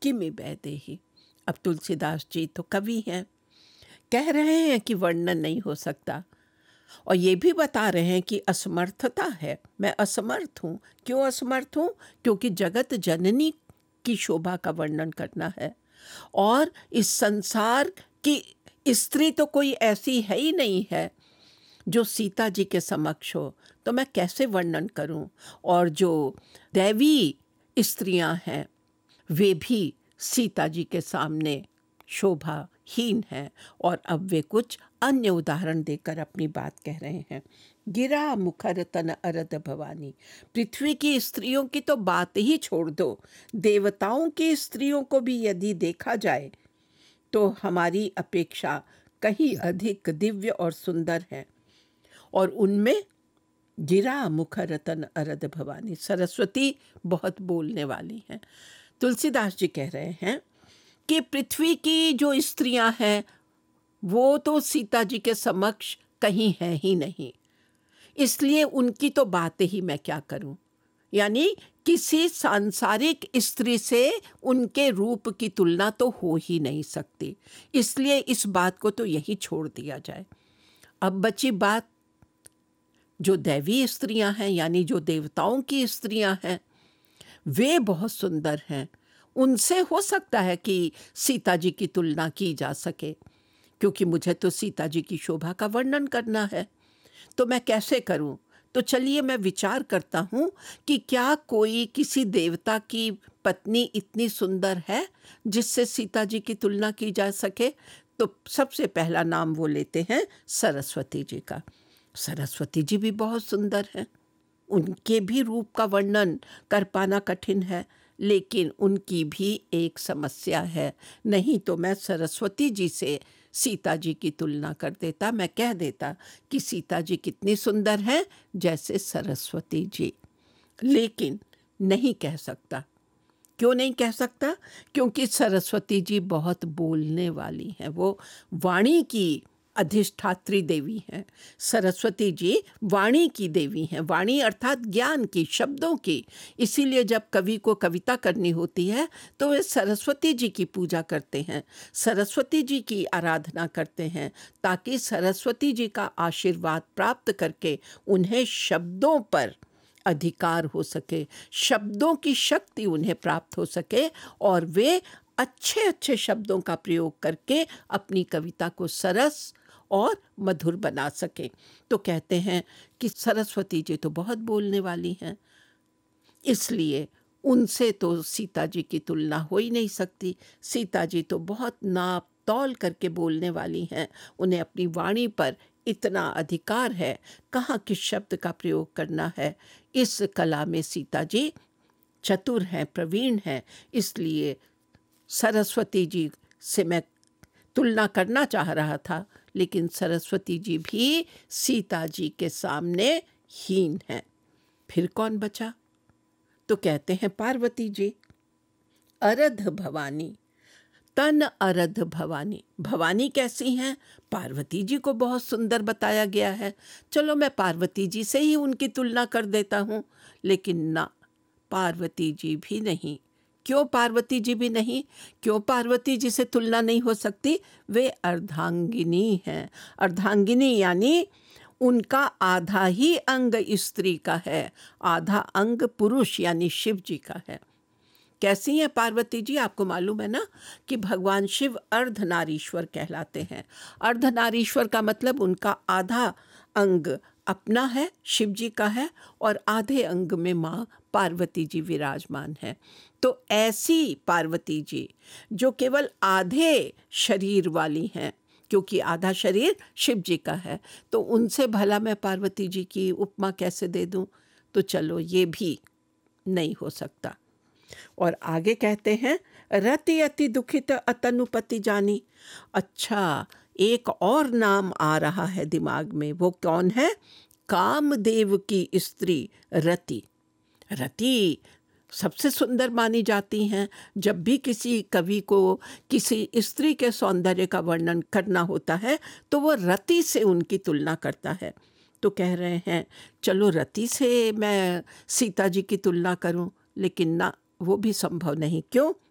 किमि वैदेही। अब तुलसीदास जी तो कवि हैं, कह रहे हैं कि वर्णन नहीं हो सकता, और ये भी बता रहे हैं कि असमर्थता है, मैं असमर्थ हूँ। क्यों असमर्थ हूँ? क्योंकि जगत जननी की शोभा का वर्णन करना है, और इस संसार की स्त्री तो कोई ऐसी है ही नहीं है जो सीता जी के समक्ष हो, तो मैं कैसे वर्णन करूं? और जो दैवी स्त्रियां हैं वे भी सीता जी के सामने शोभाहीन हैं। और अब वे कुछ अन्य उदाहरण देकर अपनी बात कह रहे हैं। गिरा मुखर तन अरद भवानी। पृथ्वी की स्त्रियों की तो बात ही छोड़ दो, देवताओं की स्त्रियों को भी यदि देखा जाए तो हमारी अपेक्षा कहीं अधिक दिव्य और सुंदर है। और उनमें गिरा मुखर तन अरद भवानी, सरस्वती बहुत बोलने वाली हैं। तुलसीदास जी कह रहे हैं कि पृथ्वी की जो स्त्रियां हैं वो तो सीता जी के समक्ष कहीं है ही नहीं, इसलिए उनकी तो बात ही मैं क्या करूं। यानी किसी सांसारिक स्त्री से उनके रूप की तुलना तो हो ही नहीं सकती, इसलिए इस बात को तो यही छोड़ दिया जाए। अब बची बात जो दैवी स्त्रियां हैं, यानी जो देवताओं की स्त्रियां हैं, वे बहुत सुंदर हैं। उनसे हो सकता है कि सीता जी की तुलना की जा सके, क्योंकि मुझे तो सीता जी की शोभा का वर्णन करना है, तो मैं कैसे करूं? तो चलिए मैं विचार करता हूं कि क्या कोई किसी देवता की पत्नी इतनी सुंदर है जिससे सीता जी की तुलना की जा सके। तो सबसे पहला नाम वो लेते हैं सरस्वती जी का। सरस्वती जी भी बहुत सुंदर हैं, उनके भी रूप का वर्णन कर पाना कठिन है, लेकिन उनकी भी एक समस्या है। नहीं तो मैं सरस्वती जी से सीता जी की तुलना कर देता, मैं कह देता कि सीता जी कितनी सुंदर हैं जैसे सरस्वती जी, लेकिन नहीं कह सकता। क्यों नहीं कह सकता? क्योंकि सरस्वती जी बहुत बोलने वाली हैं, वो वाणी की अधिष्ठात्री देवी हैं। सरस्वती जी वाणी की देवी हैं, वाणी अर्थात ज्ञान की, शब्दों की। इसीलिए जब कवि को कविता करनी होती है तो वे सरस्वती जी की पूजा करते हैं, सरस्वती जी की आराधना करते हैं, ताकि सरस्वती जी का आशीर्वाद प्राप्त करके उन्हें शब्दों पर अधिकार हो सके, शब्दों की शक्ति उन्हें प्राप्त हो सके, और वे अच्छे अच्छे शब्दों का प्रयोग करके अपनी कविता को सरस और मधुर बना सके। तो कहते हैं कि सरस्वती जी तो बहुत बोलने वाली हैं, इसलिए उनसे तो सीता जी की तुलना हो ही नहीं सकती। सीता जी तो बहुत नाप तौल करके बोलने वाली हैं, उन्हें अपनी वाणी पर इतना अधिकार है, कहाँ किस शब्द का प्रयोग करना है, इस कला में सीता जी चतुर हैं, प्रवीण हैं। इसलिए सरस्वती जी से मैं तुलना करना चाह रहा था, लेकिन सरस्वती जी भी सीता जी के सामने हीन हैं। फिर कौन बचा? तो कहते हैं पार्वती जी। अरध भवानी, तन अरध भवानी। भवानी कैसी हैं? पार्वती जी को बहुत सुंदर बताया गया है, चलो मैं पार्वती जी से ही उनकी तुलना कर देता हूँ। लेकिन ना, पार्वती जी भी नहीं। क्यों पार्वती जी भी नहीं? क्यों पार्वती जी से तुलना नहीं हो सकती? वे अर्धांगिनी हैं। अर्धांगिनी यानी उनका आधा ही अंग स्त्री का है, आधा अंग पुरुष यानी शिव जी का है। कैसी हैं पार्वती जी? आपको मालूम है ना कि भगवान शिव अर्धनारीश्वर कहलाते हैं। अर्धनारीश्वर का मतलब उनका आधा अंग अपना है, शिव जी का है, और आधे अंग में माँ पार्वती जी विराजमान है। तो ऐसी पार्वती जी जो केवल आधे शरीर वाली हैं, क्योंकि आधा शरीर शिव जी का है, तो उनसे भला मैं पार्वती जी की उपमा कैसे दे दूं? तो चलो ये भी नहीं हो सकता। और आगे कहते हैं रति अति दुखित अतनुपति जानी। अच्छा, एक और नाम आ रहा है दिमाग में, वो कौन है? कामदेव की स्त्री रति। रति सबसे सुंदर मानी जाती हैं। जब भी किसी कवि को किसी स्त्री के सौंदर्य का वर्णन करना होता है तो वो रति से उनकी तुलना करता है। तो कह रहे हैं चलो रति से मैं सीता जी की तुलना करूं, लेकिन ना, वो भी संभव नहीं। क्यों?